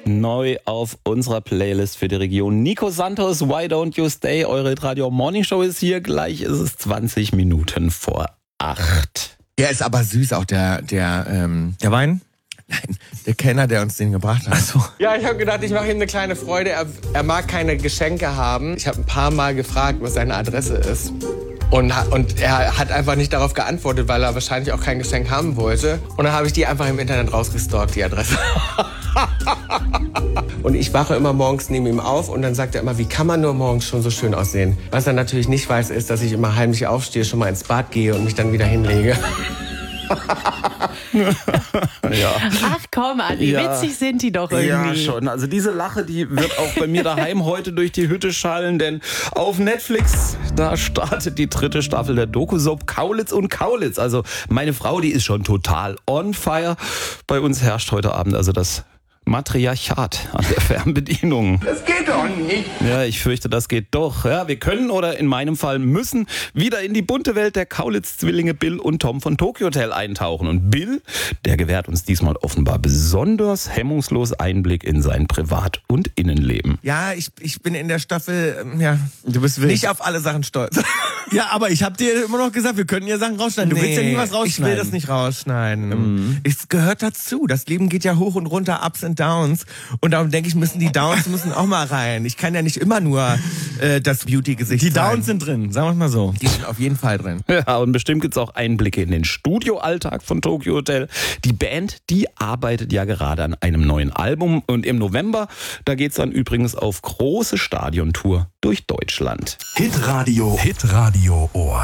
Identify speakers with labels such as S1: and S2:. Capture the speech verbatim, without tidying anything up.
S1: Neu auf unserer Playlist für die Region. Nico Santos, Why Don't You Stay? Eure Radio Morning Show ist hier. Gleich ist es zwanzig Minuten vor acht.
S2: Ja, ist aber süß auch der, der, ähm,
S3: Der Wein?
S2: Nein, der Kenner, der uns den gebracht hat. Ach so.
S4: Ja, ich habe gedacht, ich mache ihm eine kleine Freude. Er, er mag keine Geschenke haben. Ich habe ein paar Mal gefragt, was seine Adresse ist. Und, und er hat einfach nicht darauf geantwortet, weil er wahrscheinlich auch kein Geschenk haben wollte. Und dann habe ich die einfach im Internet rausgestalkt, die Adresse. Und ich wache immer morgens neben ihm auf und dann sagt er immer, wie kann man nur morgens schon so schön aussehen? Was er natürlich nicht weiß, ist, dass ich immer heimlich aufstehe, schon mal ins Bad gehe und mich dann wieder hinlege.
S1: Ja.
S5: Ach komm, Andi,
S1: Ja.
S5: witzig sind die doch irgendwie.
S1: Ja, schon. Also diese Lache, die wird auch bei mir daheim heute durch die Hütte schallen, denn auf Netflix, da startet die dritte Staffel der Doku-Soap Kaulitz und Kaulitz. Also meine Frau, die ist schon total on fire. Bei uns herrscht heute Abend also das Matriarchat an der Fernbedienung.
S4: Das geht doch nicht.
S1: Ja, ich fürchte, das geht doch. Ja, wir können oder in meinem Fall müssen wieder in die bunte Welt der Kaulitz-Zwillinge Bill und Tom von Tokyo Hotel eintauchen. Und Bill, der gewährt uns diesmal offenbar besonders hemmungslos Einblick in sein Privat- und Innenleben.
S2: Ja, ich, ich bin in der Staffel, ähm, ja,
S3: Du bist wild.
S2: nicht auf alle Sachen stolz.
S3: Ja, aber ich habe dir immer noch gesagt, wir können ja Sachen rausschneiden. Du willst ja nie was rausschneiden.
S2: Ich will das nicht rausschneiden.
S3: Mhm.
S2: Es gehört dazu. Das Leben geht ja hoch und runter, Ups und Downs. Und darum denke ich, müssen die Downs müssen auch mal rein. Ich kann ja nicht immer nur äh, das Beauty-Gesicht
S3: Die
S2: zeigen.
S3: Downs sind drin, sagen wir mal so.
S2: Die sind auf jeden Fall drin.
S1: Ja, und bestimmt gibt's auch Einblicke in den Studioalltag von Tokyo Hotel. Die Band, die arbeitet ja gerade an einem neuen Album. Und im November, da geht's dann übrigens auf große Stadiontour durch Deutschland.
S6: Hitradio, Hitradio Ohr.